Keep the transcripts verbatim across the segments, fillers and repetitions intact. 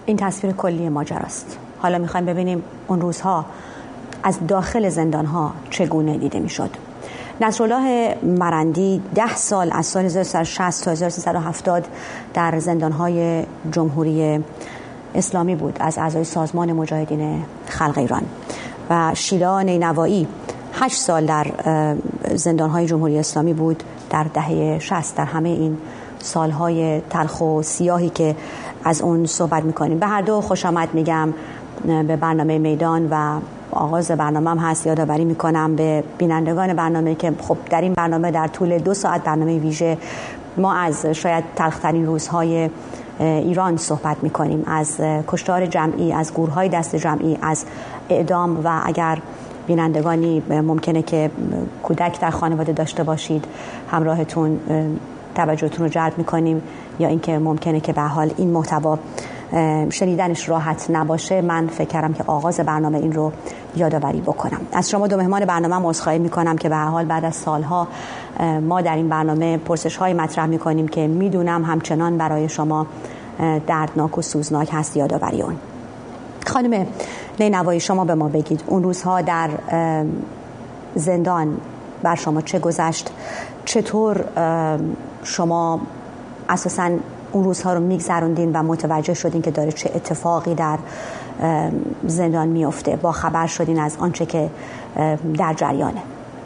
این تصویر کلی ماجراست. حالا میخوایم ببینیم اون روزها از داخل زندانها چگونه دیده میشد. نصرالله مرندی ده سال از سال هزار و سیصد و شصت تا هزار و سیصد و هفتاد در زندانهای جمهوری اسلامی بود از اعضای سازمان مجاهدین خلق ایران و شیلا نینوایی هشت سال در زندانهای جمهوری اسلامی بود در دهه شصت. در همه این سالهای تلخ و سیاهی که از اون صحبت میکنیم به هر دو خوش آمد میگم به برنامه میدان و آغاز برنامه هم هست. یادآوری میکنم به بینندگان برنامه که خب در این برنامه در طول دو ساعت برنامه ویژه ما از شاید تلخترین روزهای ایران صحبت میکنیم، از کشتار جمعی، از گورهای دست جمعی، از اعدام و اگر بینندگانی ممکنه که کودک در خانواده داشته باشید همراهتون توجهتون رو جلب میکنیم یا اینکه ممکنه که به حال این محتوا شنیدنش راحت نباشه. من فکر کردم که آغاز برنامه این رو یادآوری بکنم. از شما دو مهمان برنامه عذرخواهی میکنم که به هر حال بعد از سالها ما در این برنامه پرسش های مطرح میکنیم که میدونم همچنان برای شما دردناک و سوزناک هست یادآوری اون. خانم نینوایی شما به ما بگید اون روزها در زندان بر شما چه گذشت؟ چطور شما اساساً اون روزها رو میگذروندین و متوجه شدین که داره چه اتفاقی در زندان میفته، با خبر شدین از آنچه که در جریانه؟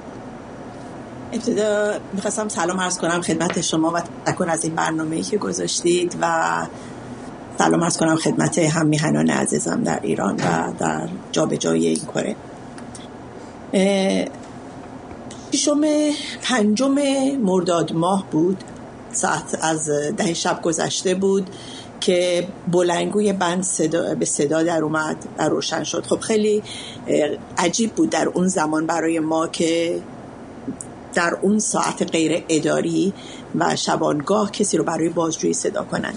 ابتدا میخواستم سلام عرض کنم خدمت شما و تشکر از این برنامه‌ای که گذاشتید و سلام عرض کنم خدمت هم میهنان عزیزم در ایران و در جابجایی این کره. ششم پنجم مرداد ماه بود، ساعت از ده شب گذشته بود که بلندگوی بند صدا به صدا در اومد و روشن شد. خب خیلی عجیب بود در اون زمان برای ما که در اون ساعت غیر اداری و شبانگاه کسی رو برای بازجویی صدا کنن.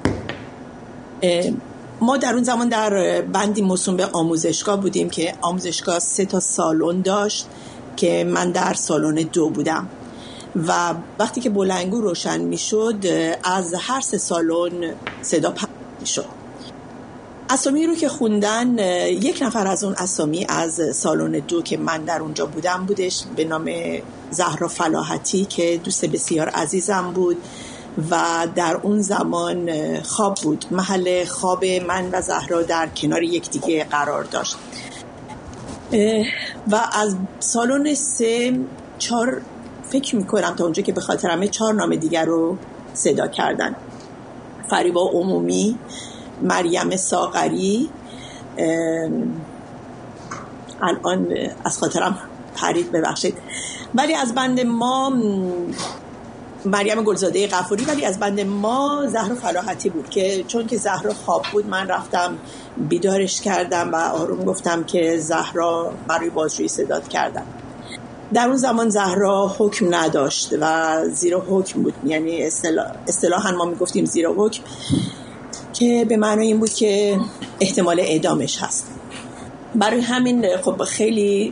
ما در اون زمان در بندی موسوم به آموزشگاه بودیم که آموزشگاه سه تا سالن داشت که من در سالن دو بودم و وقتی که بلندگو روشن می شد از هر سه سالن صدا پخش می شد. اسامی رو که خوندن، یک نفر از اون اسامی از سالن دو که من در اونجا بودم بودش به نام زهرا فلاحتی که دوست بسیار عزیزم بود و در اون زمان خواب بود. محل خواب من و زهرا در کنار یکدیگه قرار داشت و از سالن سه چهار فکر میکنم تا اونجا که به خاطرمه چهار نام دیگر رو صدا کردن: فریبا عمومی، مریم ساغری، الان از خاطرم پرید ببخشید، ولی از بند ما مریم گلزاده غفوری، ولی از بند ما زهرا فلاحتی بود که چون که زهرا خواب بود من رفتم بیدارش کردم و آروم گفتم که زهرا برای بازجویی صدات کردم. در اون زمان زهرا حکم نداشت و زیر حکم بود، یعنی اصطلاح اصطلاحاً ما میگفتیم زیر حکم که به معنای این بود که احتمال اعدامش هست. برای همین خب خیلی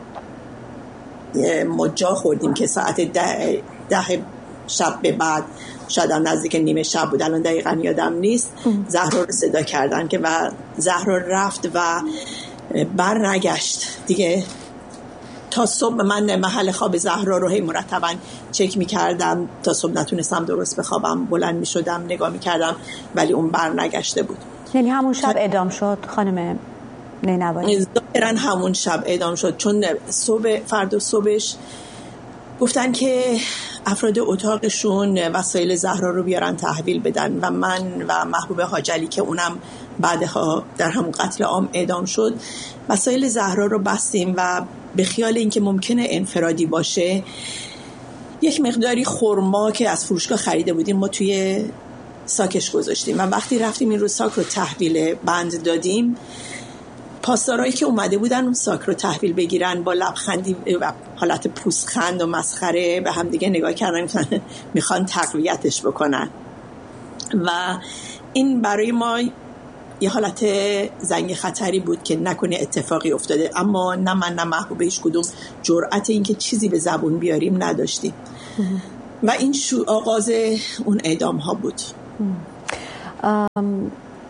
مجا خوردیم که ساعت ده, ده شب به بعد، شاید هم نزدیک نیمه شب بود، الان دقیقاً یادم نیست، زهرا رو صدا کردن که و زهرا رفت و بر نگشت دیگه. تا صبح من محل خواب زهرا رو هی مرتباً چک می‌کردم، تا صبح نتونستم درست بخوابم، بلند می‌شدم نگاه می‌کردم ولی اون بر نگشته بود. یعنی همون شب اعدام شد خانم نینوایی؟ ظاهراً همون شب اعدام شد، چون صبح فردا صبحش گفتن که افراد اتاقشون وسایل زهرا رو بیارن تحویل بدن و من و محبوب حاجلی که اونم بعدها در همون قتل عام اعدام شد وسایل زهرا رو بستیم و به خیال اینکه ممکنه انفرادی باشه یک مقداری خرما که از فروشگاه خریده بودیم ما توی ساکش گذاشتیم و وقتی رفتیم این رو ساک رو تحویل بند دادیم، پاسدارایی که اومده بودن اون ساک رو تحویل بگیرن با لبخندی و حالت پوزخند و مسخره به هم دیگه نگاه کردن میخوان تقویتش بکنن و این برای ما یه حالت زنگ خطری بود که نکنه اتفاقی افتاده، اما نه من نه محبوب هیچ کدوم جرأت این که چیزی به زبون بیاریم نداشتیم و این شو آغاز اون اعدام ها بود.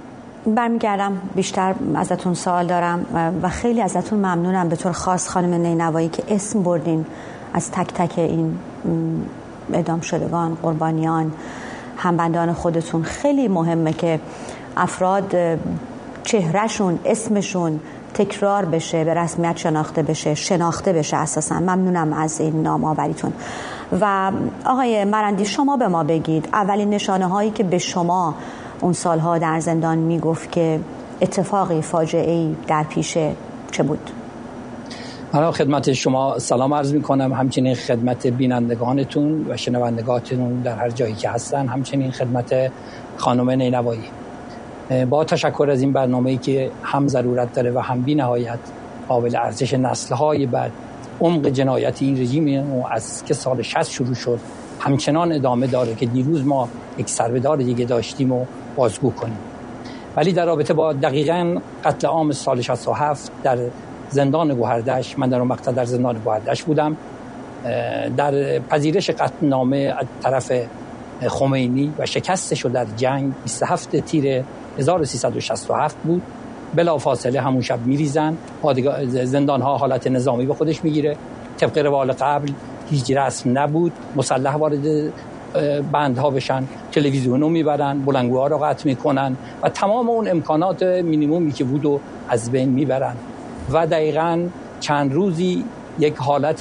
برمیگردم بیشتر ازتون سوال دارم و خیلی ازتون ممنونم به طور خاص خانم نینوایی که اسم بردین از تک تک این اعدام شدگان، قربانیان، همبندان خودتون. خیلی مهمه که افراد چهرهشون، اسمشون تکرار بشه، به رسمیت شناخته بشه، شناخته بشه اساسا. ممنونم از این نام آوریتون. و آقای مرندی شما به ما بگید اولین نشانه هایی که به شما اون سالها در زندان میگفت که اتفاقی، فاجعه‌ای در پیشه چه بود؟ من خدمت شما سلام عرض میکنم، همچنین خدمت بینندگانتون و شنوندگانتون در هر جایی که هستن، همچنین خدمت خانم نینوایی. با تشکر از این برنامه‌ای که هم ضرورت داره و هم بی نهایت قابل ارزش نسل‌های بعد عمق جنایت این رژیم از که سال شصت شروع شد همچنان ادامه داره که دیروز ما یک سربدار دیگه داشتیم و بازگو کنیم. ولی در رابطه با دقیقاً قتل عام سال شصت و هفت در زندان گوهردشت، من در اون مقطع در زندان گوهردشت بودم، در پذیرش قطعنامه از طرف خمینی و شکستش در جنگ بیست و هفتم تیر هزار و سیصد و شصت و هفت بود. بلافاصله همون شب میریزن، زندان ها حالت نظامی به خودش میگیره. طبق روال قبل هیچ رسم نبود مسلح وارد بندها بشن، تلویزیون رو میبرن، بلندگوها رو قطع میکنن و تمام اون امکانات مینیمومی که بود رو از بین میبرن و دقیقاً چند روزی یک حالت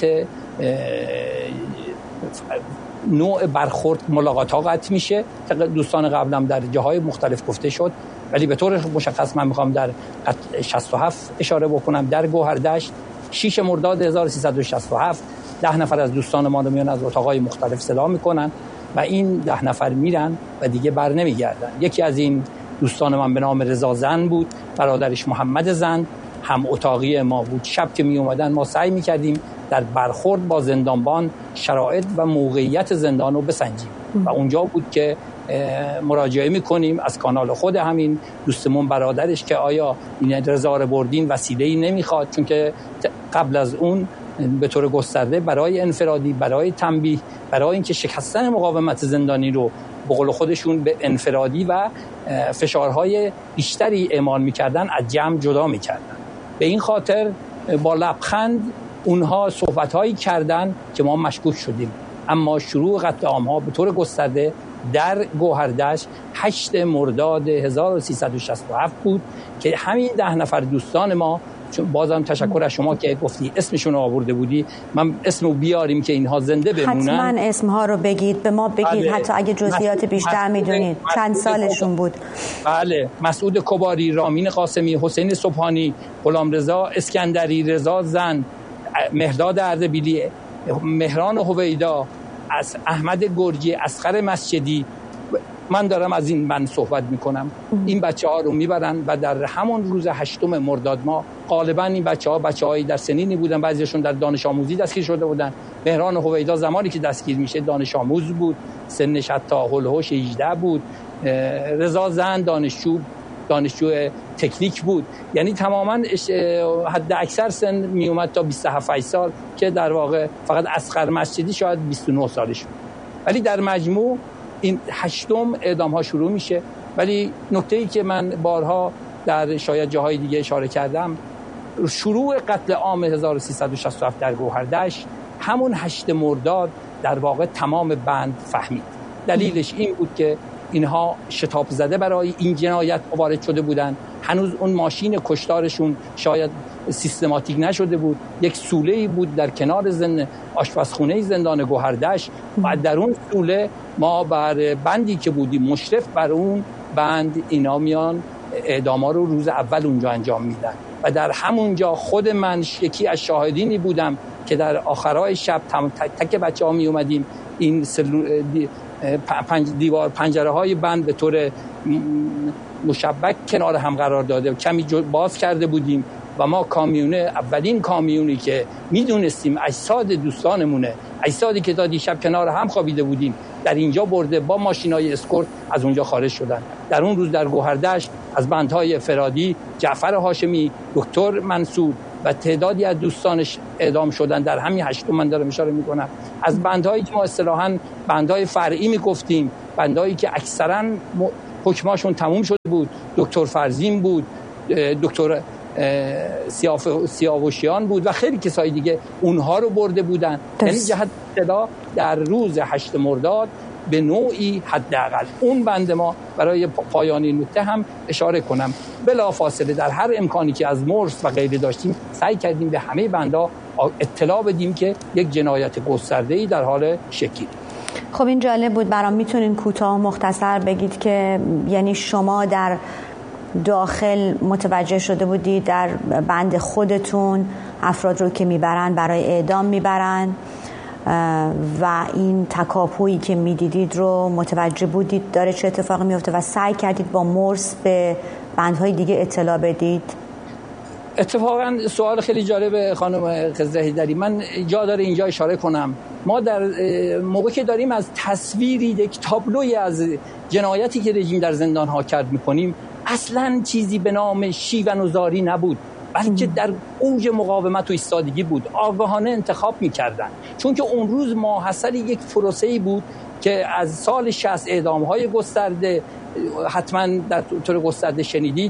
نوع برخورد ملاقات ها قطع میشه. دوستان قبلم در جاهای مختلف گفته شد، ولی به طور مشخص من میخوام در شصت و هفت اشاره بکنم. در گوهردشت شش مرداد هزار و سیصد و شصت و هفت ده نفر از دوستان ما رو میان از اتاقای مختلف صدا میکنن و این ده نفر میرن و دیگه بر نمیگردن. یکی از این دوستان من به نام رضا زند بود، برادرش محمد زند هم اتاقی ما بود. شب که می اومدن ما سعی میکردیم در برخورد با زندانبان شرایط و موقعیت زندان رو بسنجیم و اونجا بود که مراجعه میکنیم از کانال خود همین دوستمون برادرش که آیا این رضا رو بردین وسیله‌ای نمیخواد، چون که قبل از اون به طور گسترده برای انفرادی، برای تنبیه، برای اینکه شکستن مقاومت زندانی رو به قول خودشون به انفرادی و فشارهای بیشتری اعمال میکردن، از جمع جدا میکردن. به این خاطر با لبخند اونها صحبت‌هایی کردن که ما مشکوک شدیم. اما شروع قتل عام‌ها به طور گسترده در گوهردشت هشتم مرداد هزار و سیصد و شصت و هفت بود که همین ده نفر دوستان ما، چون بازم تشکر از شما که گفتی اسمشون رو آورده بودی، من اسمو بیاریم که اینها زنده بمونن. حتما اسمها رو بگید، به ما بگید. بله. حتی اگه جزئیات بیشتر میدونید چند سالشون بود. بله، مسعود کباری، رامین قاسمی، حسین صبحانی، غلامرضا اسکندری، رضا زند، مهرداد اردبیلی، مهران هویدا، از احمد گرجی، اصغر مسجدی. من دارم از این من صحبت میکنم. این بچه ها رو میبرن و در همون روز هشتم مرداد ما غالبا این بچه ها بچه هایی در سنینی بودن، بعضیشون در دانش آموزی دستگیر شده بودن. مهران هویدا زمانی که دستگیر میشه دانش آموز بود، سنش حتی هولوش هجده بود. رضا زند دانشجو دانشجو تکنیک بود، یعنی تماما حد اکثر سن می اومد تا بیست و هفت سال که در واقع فقط اصغر مسجدی شاید بیست و نه سالش بود. ولی در مجموع این هشتم اعدام ها شروع میشه. ولی نکته‌ای که من بارها در شاید جاهای دیگه اشاره کردم، شروع قتل عام هزار و سیصد و شصت و هفت در گوهردشت همون هشت مرداد در واقع تمام بند فهمید. دلیلش این بود که اینها شتاب زده برای این جنایت وارد شده بودن. هنوز اون ماشین کشتارشون شاید سیستماتیک نشده بود. یک سوله‌ای بود در کنار زن آشپزخونه زندان گوهردشت و در اون سوله ما بر بندی که بودیم مشرف بر اون بند اینا میان اعداما رو روز اول اونجا انجام میدن و در همونجا خود من یکی از شاهدینی بودم که در آخرای شب تک تک بچه‌ها می اومدیم این سلول دی پنج دیوار پنجره های بند به طور مشبک کنار هم قرار داده کمی باز کرده بودیم و ما کامیونه، اولین کامیونی که میدونستیم اجساد دوستانمونه، اجسادی که تا دیشب کنار هم خوابیده بودیم، در اینجا برده با ماشینای اسکورت از اونجا خارج شدن. در اون روز در گوهردشت از بندهای فرادی جعفر هاشمی، دکتر منصور و تعدادی از دوستانش اعدام شدن. در همین هشتم من دارم اشاره میکنم. از بندهایی که ما اصطلاحاً بندهای فرعی میگفتیم، بندهایی که اکثراً حکماشون تموم شد بود، دکتر فرزین بود، دکتر سیاوشیان بود و خیلی کسای دیگه اونها رو برده بودن. یعنی جهت اطلاع در روز هشت مرداد به نوعی حداقل اون بند ما برای پایانی نکته هم اشاره کنم، بلا فاصله در هر امکانی که از مرس و غیره داشتیم سعی کردیم به همه بندا اطلاع بدیم که یک جنایت گسترده‌ای در حال شکل. خب این جالب بود برام. میتونین کوتاه مختصر بگید که یعنی شما در داخل متوجه شده بودید در بند خودتون افراد رو که میبرن برای اعدام میبرن و این تکاپویی که میدیدید رو متوجه بودید داره چه اتفاقی میفته و سعی کردید با مرس به بندهای دیگه اطلاع بدید؟ اتفاقا سوال خیلی جالب خانم خضر حیدری. من جا داره اینجا اشاره کنم، ما در موقع که داریم از تصویری یک تابلوی از جنایتی که رژیم در زندان ها کرد میکنیم، اصلا چیزی به نام شیون و زاری نبود، بلکه در اوج مقاومت و ایستادگی بود. آگاهانه انتخاب میکردن، چون که اون روز ماحصل یک پروسه‌ای بود که از سال شصت اعدام‌های گسترده، حتما در طور گسترده شنیدید،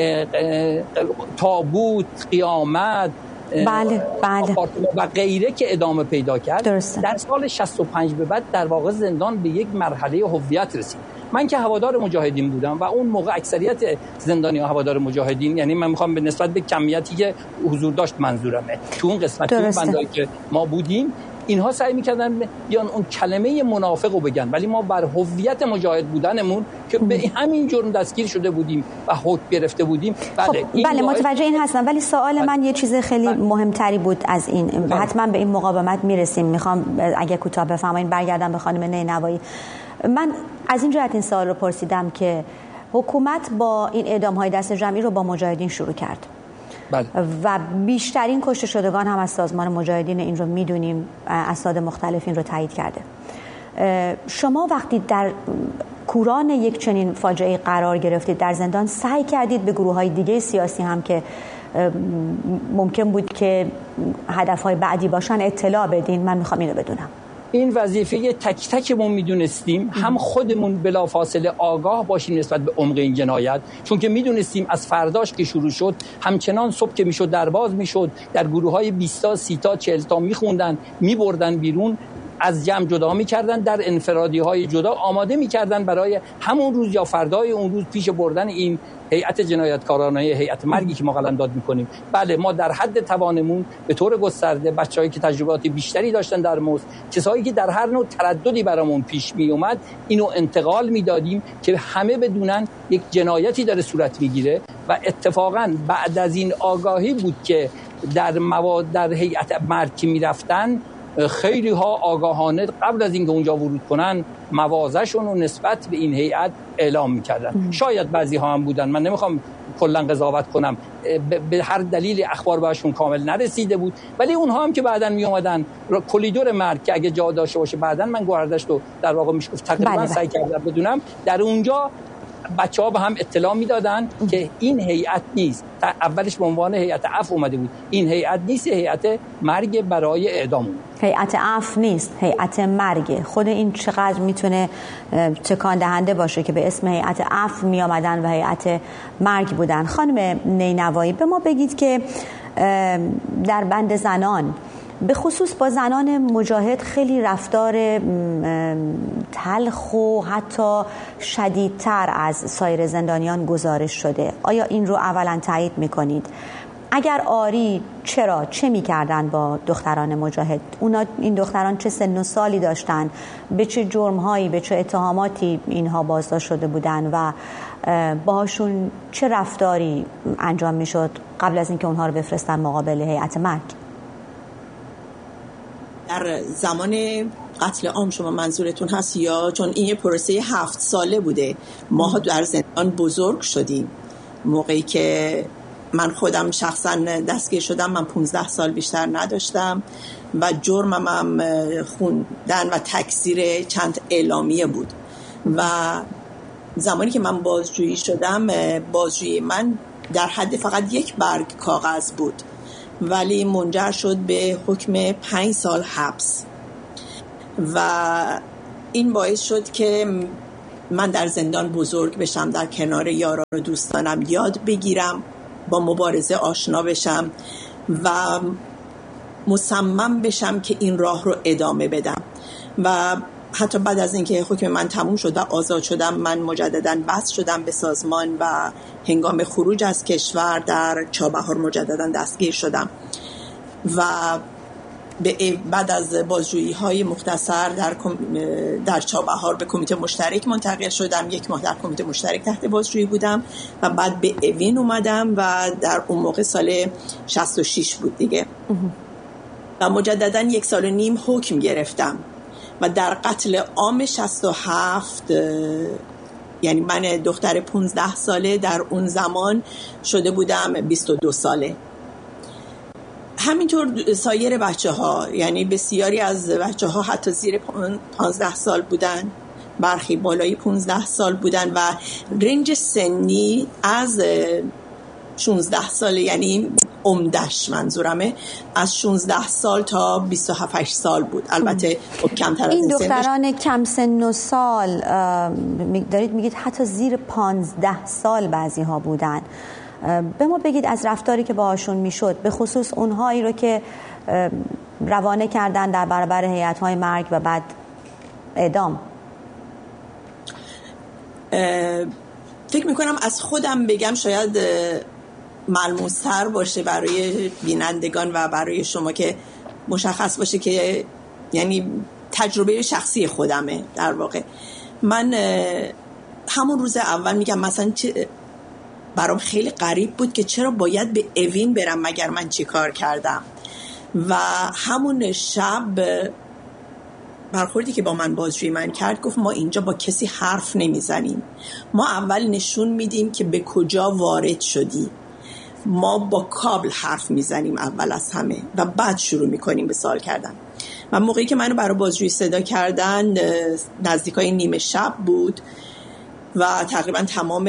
تابوت، قیامت، بله بله و غیره که ادامه پیدا کرد. درسته. در سال شصت و پنج به بعد در واقع زندان به یک مرحله هویت رسید. من که هوادار مجاهدین بودم و اون موقع اکثریت زندانی‌ها هوادار مجاهدین، یعنی من میخوام به نسبت به کمیتی که حضور داشت منظورمه، تو اون قسمت اون بندایی که ما بودیم، اینها سعی میکردن بیان اون کلمه منافق رو بگن، ولی ما بر هویت مجاهد بودنمون که به همین جرم دستگیر شده بودیم و حکم گرفته بودیم. بله خب بله متوجه این هستم، ولی سوال من یه چیز خیلی بله. مهمتری بود از این. بله. حتما به این مقاومت میرسیم. میخوام اگه کوتاه بفرمایید برگردم به خانم نینوایی. من از این جهت این سوال رو پرسیدم که حکومت با این اعدام‌های دست جمعی رو با مجاهدین شروع کرد. بله. و بیشترین کشته شدگان هم از سازمان مجاهدین، این رو میدونیم، اسناد مختلف این رو تایید کرده. شما وقتی در کوران یک چنین فاجعه قرار گرفتید در زندان، سعی کردید به گروه‌های دیگه سیاسی هم که ممکن بود که هدف‌های بعدی باشن اطلاع بدین؟ من میخوام اینو بدونم. این وظیفه تک تکمون میدونستیم، هم خودمون بلافاصله آگاه باشیم نسبت به عمق این جنایت، چون که میدونستیم از فرداش که شروع شد همچنان صبح که میشد درباز میشد، در گروه‌های بیست تا سی تا چهل تا میخوندن، میبردن بیرون، از جمع جدا میکردن، در انفرادی‌های جدا آماده میکردن برای همون روز یا فردای اون روز پیش بردن این هیئت جنایتکارانه، هیئت مرگی که ما قلمداد میکنیم. بله، ما در حد توانمون به طور گسترده بچه‌هایی که تجربات بیشتری داشتن در موز، کسایی که در هر نوع ترددی برامون پیش می اومد، اینو انتقال میدادیم که همه بدونن یک جنایتی داره صورت میگیره. و اتفاقا بعد از این آگاهی بود که در مواد در هیئت مرگ که میرفتن، خیلی ها آگاهانه قبل از اینکه اونجا ورود کنن موازهشون رو نسبت به این هیئت اعلام میکردن. شاید بعضی ها هم بودن، من نمیخوام کلا قضاوت کنم، به هر دلیل اخبار بهشون کامل نرسیده بود، ولی اونها هم که بعداً می اومدن کلیدور مرگ که اگه جا داشته باشه بعداً من گوهردشت رو در واقع میشه تقریبا سعی کردم بدونم، در اونجا بچه ها به هم اطلاع میدادن که این هیئت نیست، اولش به عنوان هیئت عفو اومده بود، این هیئت نیست، هیئت مرگ برای اعدام. هیئت عفو نیست، هیئت مرگ. خود این چقدر میتونه تکان دهنده باشه که به اسم هیئت عفو می آمدن و هیئت مرگ بودن. خانم نینوایی، به ما بگید که در بند زنان، به خصوص با زنان مجاهد، خیلی رفتار تلخ و حتی شدیدتر از سایر زندانیان گزارش شده. آیا این رو اولا تایید میکنید؟ اگر آری، چرا؟ چه میکردن با دختران مجاهد؟ اونا، این دختران چه سن و سالی داشتن؟ به چه جرمهایی، به چه اتهاماتی اینها بازداشت شده بودن و باهاشون چه رفتاری انجام میشد قبل از اینکه اونها رو بفرستن مقابل هیئت مرگ؟ در زمان قتل عام شما منظورتون هست، یا چون این یه پروسه هفت ساله بوده، ما در زندان بزرگ شدیم. موقعی که من خودم شخصا دستگیر شدم، من پونزده سال بیشتر نداشتم و جرمم هم خوندن و تکثیر چند اعلامیه بود. و زمانی که من بازجویی شدم، بازجویی من در حد فقط یک برگ کاغذ بود، ولی منجر شد به حکم پنج سال حبس. و این باعث شد که من در زندان بزرگ بشم، در کنار یاران و دوستانم یاد بگیرم، با مبارزه آشنا بشم و مصمم بشم که این راه رو ادامه بدم. و حتی بعد از اینکه حکم من تموم شد و آزاد شدم، من مجدداً بسط شدم به سازمان و هنگام خروج از کشور در چابهار مجدداً دستگیر شدم و بعد از بازجویی های مختصر در در چابهار به کمیته مشترک منتقل شدم. یک ماه در کمیته مشترک تحت بازجویی بودم و بعد به اوین اومدم و در اون موقع سال شصت و شش بود دیگه و مجددا یک سال و نیم حکم گرفتم و در قتل عام شصت و هفت، یعنی من دختر پانزده ساله در اون زمان شده بودم بیست و دو ساله. همینطور سایر بچه ها، یعنی بسیاری از بچه ها حتی زیر پانزده سال بودن، برخی بالای پانزده سال بودن و رنج سنی از شانزده سال، یعنی عمدش منظورمه از شانزده سال تا بیست و هفت سال بود. البته کمتر از این دختران کم سن و سال دارید میگید حتی زیر پانزده سال بعضی ها بودن. به ما بگید از رفتاری که باهاشون میشد، به خصوص اونهایی رو که روانه کردن در برابر هیئت‌های مرگ و بعد اعدام. فکر میکنم از خودم بگم شاید ملموس‌تر باشه برای بینندگان و برای شما که مشخص باشه که یعنی تجربه شخصی خودمه. در واقع من همون روز اول میگم مثلا برام خیلی غریب بود که چرا باید به اوین برم مگر من چی کار کردم. و همون شب برخوردی که با من بازجویی من کرد گفت ما اینجا با کسی حرف نمیزنیم، ما اول نشون میدیم که به کجا وارد شدی، ما با کابل حرف میزنیم اول از همه و بعد شروع میکنیم به سوال کردن. و موقعی که منو برای بازجویی صدا کردن نزدیکای نیمه شب بود و تقریبا تمام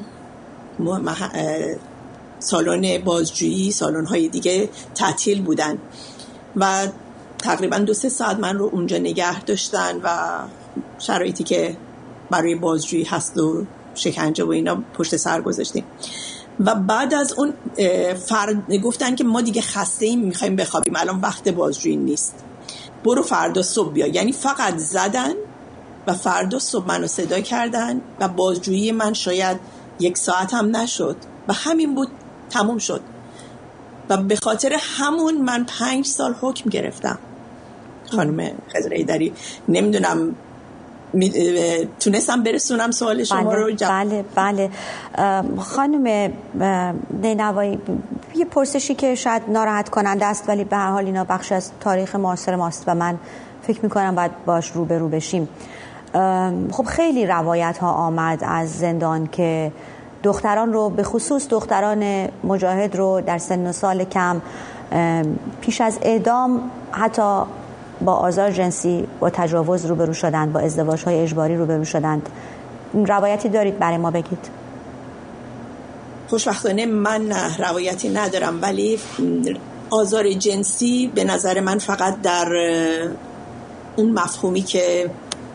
سالن بازجویی، سالن‌های دیگه تعطیل بودن و تقریبا دو سه ساعت من رو اونجا نگه داشتن و شرایطی که برای بازجویی هست و شکنجه و اینا پشت سر گذاشتیم. و بعد از اون فرد گفتن که ما دیگه خسته ایم، میخوایم بخوابیم، الان وقت بازجویی نیست، برو فردا صبح بیا. یعنی فقط زدن و فردا صبح منو صدا کردن و بازجویی من شاید یک ساعت هم نشد و همین بود، تموم شد. و به خاطر همون من پنج سال حکم گرفتم. خانم خضر ایدری، نمیدونم تونستم برسونم سوال شما بله، رو جب... بله بله خانم نینوایی، یه پرسشی که شاید ناراحت کننده است ولی به هر حال اینا بخش از تاریخ معاصر ماست و من فکر میکنم باید باش روبرو بشیم. خب خیلی روایت ها آمد از زندان که دختران رو، به خصوص دختران مجاهد رو در سن و سال کم پیش از اعدام حتی با آزار جنسی، با تجاوز روبرو شدند، با ازدواج‌های اجباری روبرو شدند. روایتی دارید برای ما بگید؟ خوشبختانه من روایتی ندارم، ولی آزار جنسی به نظر من فقط در اون مفهومی که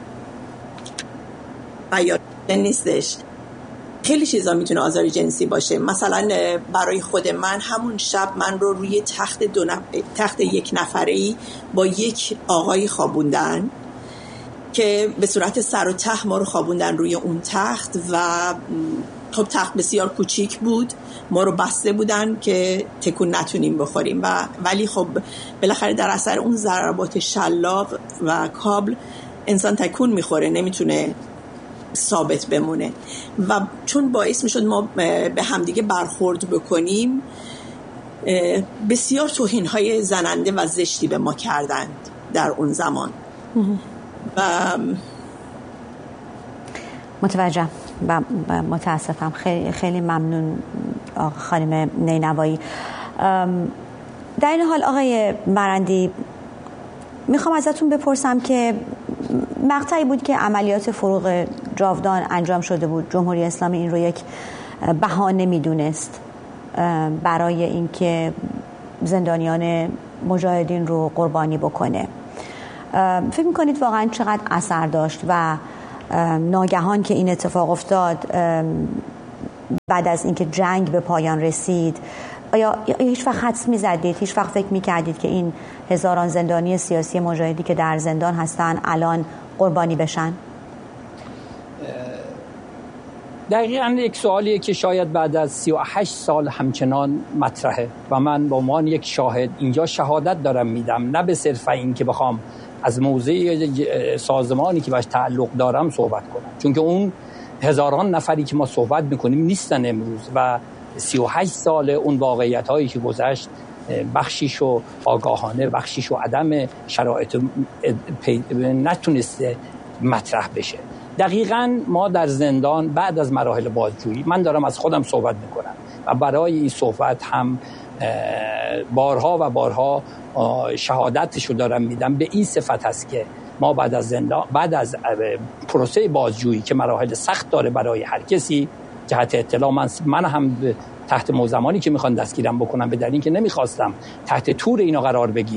بیان نیستش. خیلی چیزا میتونه آزار جنسی باشه. مثلا برای خود من همون شب من رو روی تخت دو نف... تخت یک نفره‌ای با یک آقای خوابوندن که به صورت سر و ته ما رو خوابوندن روی اون تخت و خب تخت بسیار کوچیک بود، ما رو بسته بودن که تکون نتونیم بخوریم و ولی خب بالاخره در اثر اون ضربات شلاق و کابل انسان تکون میخوره، نمیتونه ثابت بمونه و چون باعث میشد ما به همدیگه برخورد بکنیم بسیار توهین‌های زننده و زشتی به ما کردند در اون زمان. و متوجه و متاسفم. خیلی خیلی ممنون خانم نینوایی. در این حال آقای مرندی، میخوام ازتون بپرسم که مقطعی بود که عملیات فروغ جاودان انجام شده بود، جمهوری اسلامی این رو یک بهانه میدونست برای اینکه زندانیان مجاهدین رو قربانی بکنه. فکر میکنید واقعا چقدر اثر داشت و ناگهان که این اتفاق افتاد بعد از اینکه جنگ به پایان رسید، آیا هیچ وقت حدس می‌زدید، هیچ وقت فکر می‌کردید که این هزاران زندانی سیاسی مجاهدی که در زندان هستن الان قربانی بشن؟ دقیقاً یک سوالیه که شاید بعد از سی و هشت سال همچنان مطرحه و من به عنوان یک شاهد اینجا شهادت دارم میدم، نه به صرف این که بخوام از موضع سازمانی که بهش تعلق دارم صحبت کنم، چون که اون هزاران نفری که ما صحبت میکنیم نیستن امروز و سی و هشت سال اون واقعیت هایی که گذشت بخشیشو آگاهانه، بخشیشو عدم شرایط نتونسته مطرح بشه. دقیقاً ما در زندان بعد از مراحل بازجویی، من دارم از خودم صحبت میکنم و برای این صحبت هم بارها و بارها شهادتشو دارم میدم، به این صفت هست که ما بعد از زندان، بعد از پروسه بازجویی که مراحل سخت داره برای هر کسی، جهت اطلاع من, من هم تحت موزمانی که میخوان دستگیرم بکنم به دلیل اینکه نمیخواستم تحت تور اینا قرار بگیرم